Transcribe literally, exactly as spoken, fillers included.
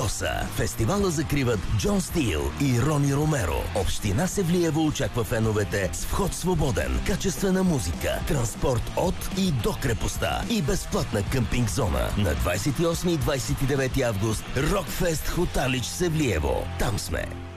Барбароса. Фестивала закриват Джон Стил и Рони Ромеро. Община Севлиево очаква феновете с вход свободен, качествена музика, транспорт от и до крепостта и безплатна къмпинг зона. На двадесет и осми и двадесет и девети август Рокфест Хоталич Севлиево. Там сме.